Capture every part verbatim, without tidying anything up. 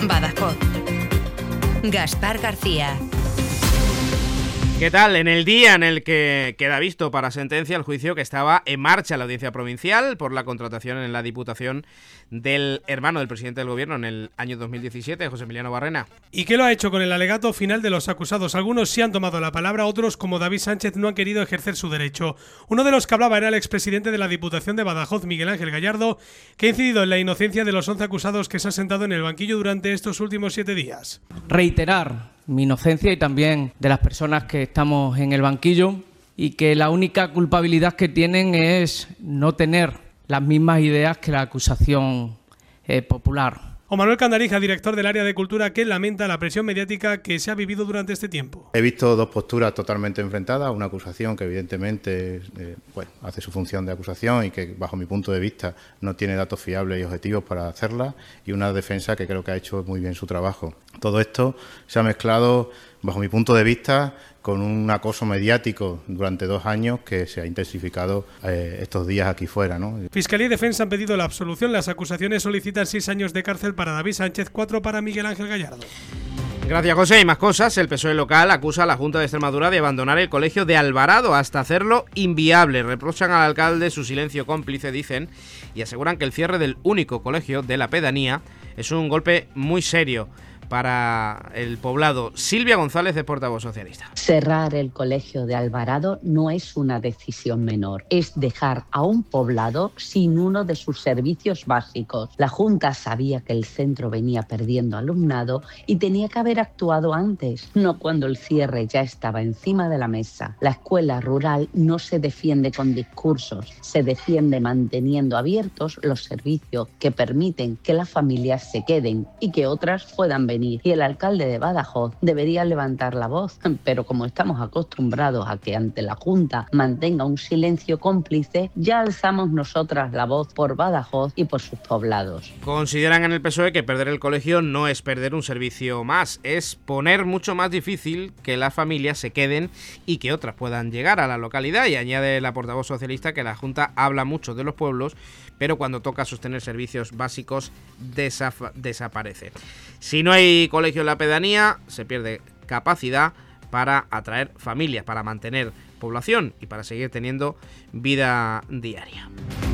Badajoz. Gaspar García. ¿Qué tal? En el día en el que queda visto para sentencia el juicio que estaba en marcha en la Audiencia Provincial por la contratación en la Diputación del hermano del presidente del Gobierno en el año dos mil diecisiete, José Emiliano Barrena. ¿Y qué lo ha hecho con el alegato final de los acusados? Algunos sí han tomado la palabra, otros, como David Sánchez, no han querido ejercer su derecho. Uno de los que hablaba era el expresidente de la Diputación de Badajoz, Miguel Ángel Gallardo, que ha incidido en la inocencia de los once acusados que se han sentado en el banquillo durante estos últimos siete días. Reiterar mi inocencia y también de las personas que estamos en el banquillo, y que la única culpabilidad que tienen es no tener las mismas ideas que la acusación eh, popular. O Manuel Candarija, director del área de cultura, que lamenta la presión mediática que se ha vivido durante este tiempo. He visto dos posturas totalmente enfrentadas, una acusación que evidentemente eh, bueno, hace su función de acusación y que bajo mi punto de vista no tiene datos fiables y objetivos para hacerla, y una defensa que creo que ha hecho muy bien su trabajo. Todo esto se ha mezclado, bajo mi punto de vista, con un acoso mediático durante dos años que se ha intensificado eh, estos días aquí fuera, ¿no? Fiscalía y Defensa han pedido la absolución. Las acusaciones solicitan seis años de cárcel para David Sánchez, cuatro para Miguel Ángel Gallardo. Gracias, José. Y más cosas. El P S O E local acusa a la Junta de Extremadura de abandonar el colegio de Alvarado hasta hacerlo inviable. Reprochan al alcalde su silencio cómplice, dicen, y aseguran que el cierre del único colegio de la pedanía es un golpe muy serio para el poblado. Silvia González, de portavoz socialista. Cerrar el colegio de Alvarado no es una decisión menor, es dejar a un poblado sin uno de sus servicios básicos. La Junta sabía que el centro venía perdiendo alumnado y tenía que haber actuado antes, no cuando el cierre ya estaba encima de la mesa. La escuela rural no se defiende con discursos, se defiende manteniendo abiertos los servicios que permiten que las familias se queden y que otras puedan venir. Y el alcalde de Badajoz debería levantar la voz, pero como estamos acostumbrados a que ante la Junta mantenga un silencio cómplice, ya alzamos nosotras la voz por Badajoz y por sus poblados. Consideran en el P S O E que perder el colegio no es perder un servicio más, es poner mucho más difícil que las familias se queden y que otras puedan llegar a la localidad. Y añade la portavoz socialista que la Junta habla mucho de los pueblos, pero cuando toca sostener servicios básicos desaf- desaparece. Si no hay colegio en la pedanía, se pierde capacidad para atraer familias, para mantener población y para seguir teniendo vida diaria.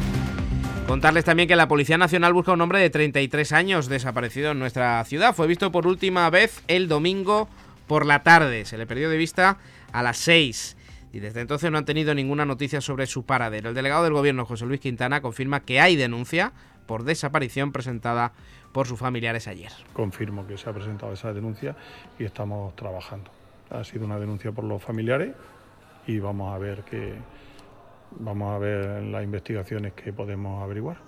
Contarles también que la Policía Nacional busca a un hombre de treinta y tres años desaparecido en nuestra ciudad. Fue visto por última vez el domingo por la tarde. Se le perdió de vista a las seis. Y desde entonces no han tenido ninguna noticia sobre su paradero. El delegado del Gobierno, José Luis Quintana, confirma que hay denuncia por desaparición presentada por sus familiares ayer. Confirmo que se ha presentado esa denuncia y estamos trabajando. Ha sido una denuncia por los familiares y vamos a ver que vamos a ver las investigaciones que podemos averiguar.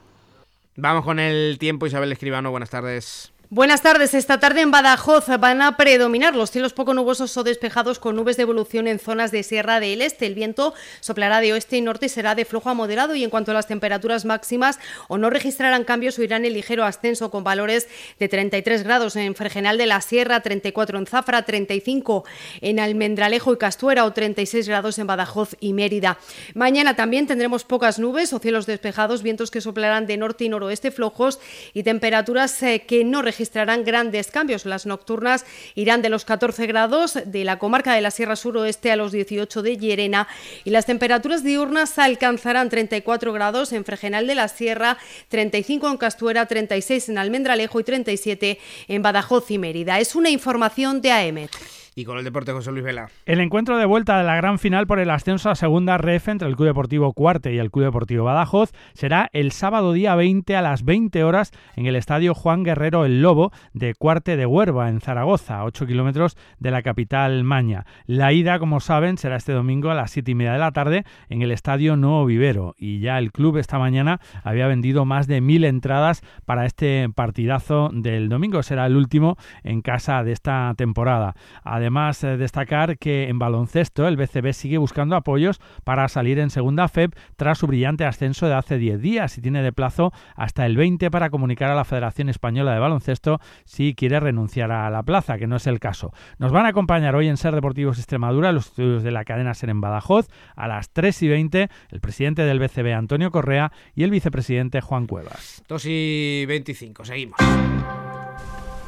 Vamos con el tiempo. Isabel Escribano, buenas tardes. Buenas tardes. Esta tarde en Badajoz van a predominar los cielos poco nubosos o despejados con nubes de evolución en zonas de Sierra del Este. El viento soplará de oeste y norte y será de flojo a moderado. Y en cuanto a las temperaturas máximas, o no registrarán cambios o irán en ligero ascenso con valores de treinta y tres grados en Fregenal de la Sierra, treinta y cuatro en Zafra, treinta y cinco en Almendralejo y Castuera o treinta y seis grados en Badajoz y Mérida. Mañana también tendremos pocas nubes o cielos despejados, vientos que soplarán de norte y noroeste flojos y temperaturas eh, que no registrarán registrarán grandes cambios. Las nocturnas irán de los catorce grados de la comarca de la Sierra Suroeste a los dieciocho de Llerena y las temperaturas diurnas alcanzarán treinta y cuatro grados en Fregenal de la Sierra, treinta y cinco en Castuera, treinta y seis en Almendralejo y treinta y siete en Badajoz y Mérida. Es una información de A E M E T. Y con el deporte, José Luis Vela. El encuentro de vuelta de la gran final por el ascenso a Segunda Ref entre el Club Deportivo Cuarte y el Club Deportivo Badajoz será el sábado día veinte a las veinte horas en el Estadio Juan Guerrero El Lobo de Cuarte de Huerva, en Zaragoza, a ocho kilómetros de la capital maña. La ida, como saben, será este domingo a las siete y media de la tarde en el Estadio Nuevo Vivero. Y ya el club esta mañana había vendido más de mil entradas para este partidazo del domingo. Será el último en casa de esta temporada. Además, eh, destacar que en baloncesto el B C B sigue buscando apoyos para salir en segunda F E B tras su brillante ascenso de hace diez días y tiene de plazo hasta el veinte para comunicar a la Federación Española de Baloncesto si quiere renunciar a la plaza, que no es el caso. Nos van a acompañar hoy en Ser Deportivos Extremadura, los estudios de la cadena Ser en Badajoz, a las tres y veinte, el presidente del B C B, Antonio Correa, y el vicepresidente, Juan Cuevas. dos y veinticinco, seguimos.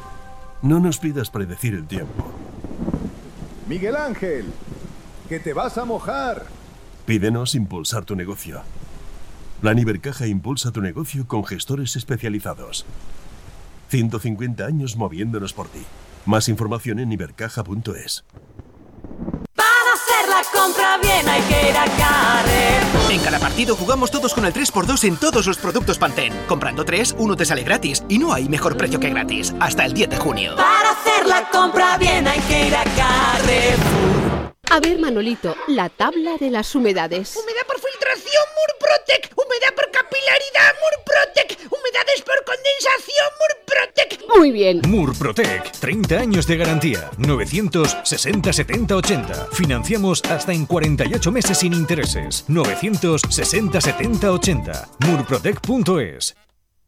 No nos pidas predecir el tiempo. Miguel Ángel, que te vas a mojar. Pídenos impulsar tu negocio. Plan Ibercaja impulsa tu negocio con gestores especializados. ciento cincuenta años moviéndonos por ti. Más información en ibercaja punto es. Para hacer la compra bien hay que ir a Carrefour. En cada partido jugamos todos con el tres por dos en todos los productos Pantene. Comprando tres, uno te sale gratis. Y no hay mejor precio que gratis. Hasta el diez de junio. Para hacer la compra bien hay que ir a Carrefour. A ver, Manolito, la tabla de las humedades. Humedad por filtración, Murprotec. Humedad por capilaridad, Murprotec. Humedades por condensación, Murprotec. Muy bien. Murprotec, treinta años de garantía. novecientos sesenta setenta ochenta. Financiamos hasta en cuarenta y ocho meses sin intereses. novecientos sesenta setenta ochenta. murprotec punto es.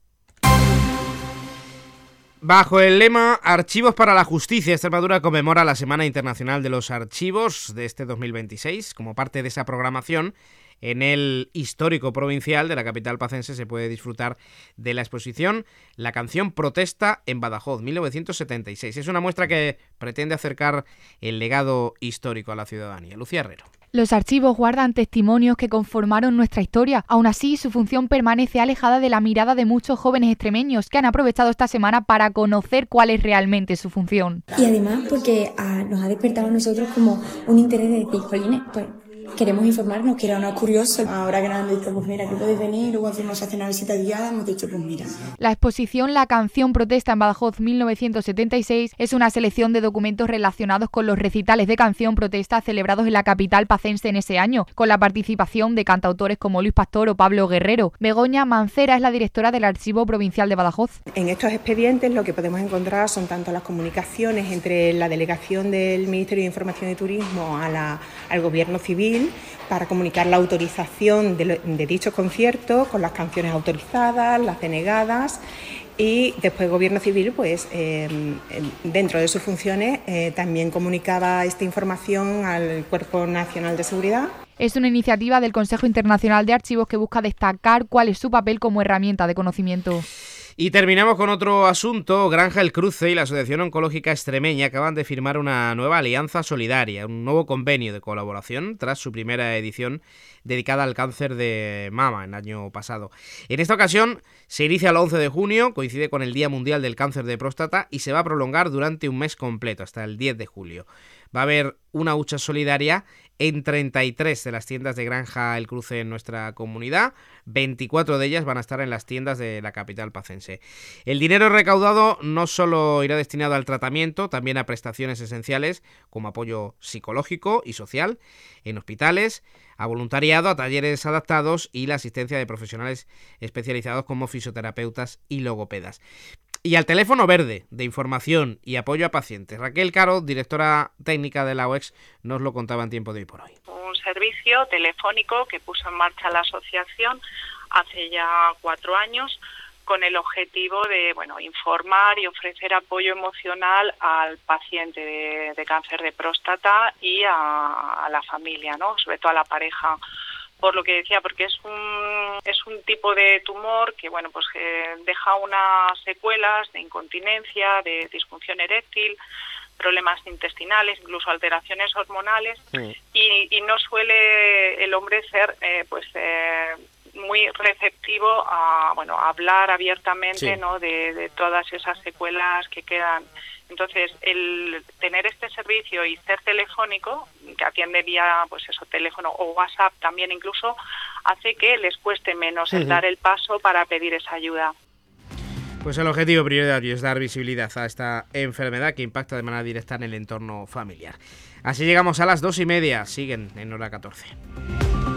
Bajo el lema Archivos para la Justicia, Extremadura conmemora la Semana Internacional de los Archivos de este dos mil veintiséis. Como parte de esa programación, en el histórico provincial de la capital pacense se puede disfrutar de la exposición La canción protesta en Badajoz, mil novecientos setenta y seis. Es una muestra que pretende acercar el legado histórico a la ciudadanía. Lucía Herrero. Los archivos guardan testimonios que conformaron nuestra historia. Aún así, su función permanece alejada de la mirada de muchos jóvenes extremeños que han aprovechado esta semana para conocer cuál es realmente su función. Y además porque ah, nos ha despertado a nosotros como un interés de decir, jolines, pues queremos informarnos, que era una curiosa. Ahora que nos han dicho, pues mira, que podéis venir, luego hacemos hacer una visita guiada, hemos dicho, pues mira. La exposición La canción protesta en Badajoz mil novecientos setenta y seis es una selección de documentos relacionados con los recitales de canción protesta celebrados en la capital pacense en ese año, con la participación de cantautores como Luis Pastor o Pablo Guerrero. Begoña Mancera es la directora del Archivo Provincial de Badajoz. En estos expedientes lo que podemos encontrar son tanto las comunicaciones entre la delegación del Ministerio de Información y Turismo a la, al Gobierno Civil para comunicar la autorización de, lo, de dichos conciertos con las canciones autorizadas, las denegadas, y después el Gobierno Civil, pues eh, dentro de sus funciones, eh, también comunicaba esta información al Cuerpo Nacional de Seguridad. Es una iniciativa del Consejo Internacional de Archivos que busca destacar cuál es su papel como herramienta de conocimiento. Y terminamos con otro asunto. Granja El Cruce y la Asociación Oncológica Extremeña acaban de firmar una nueva alianza solidaria, un nuevo convenio de colaboración tras su primera edición dedicada al cáncer de mama en el año pasado. En esta ocasión se inicia el once de junio, coincide con el Día Mundial del Cáncer de Próstata y se va a prolongar durante un mes completo, hasta el diez de julio. Va a haber una hucha solidaria en treinta y tres de las tiendas de Granja El Cruce en nuestra comunidad. veinticuatro de ellas van a estar en las tiendas de la capital pacense. El dinero recaudado no solo irá destinado al tratamiento, también a prestaciones esenciales como apoyo psicológico y social en hospitales, a voluntariado, a talleres adaptados y la asistencia de profesionales especializados como fisioterapeutas y logopedas. Y al teléfono verde de información y apoyo a pacientes. Raquel Caro, directora técnica de la O E X, nos lo contaba en Tiempo de Hoy por Hoy. Un servicio telefónico que puso en marcha la asociación hace ya cuatro años con el objetivo de bueno informar y ofrecer apoyo emocional al paciente de, de cáncer de próstata y a, a la familia, ¿no? Sobre todo a la pareja. Por lo que decía, porque es un es un tipo de tumor que bueno pues que deja unas secuelas de incontinencia, de disfunción eréctil, problemas intestinales, incluso alteraciones hormonales, sí. y, y no suele el hombre ser eh, pues eh, muy receptivo a bueno a hablar abiertamente, sí. ¿no? de, de todas esas secuelas que quedan. Entonces, el tener este servicio y ser telefónico, que atiende vía, pues eso, teléfono o WhatsApp también incluso, hace que les cueste menos el uh-huh. dar el paso para pedir esa ayuda. Pues el objetivo prioritario es dar visibilidad a esta enfermedad que impacta de manera directa en el entorno familiar. Así llegamos a las dos y media. Siguen en hora catorce.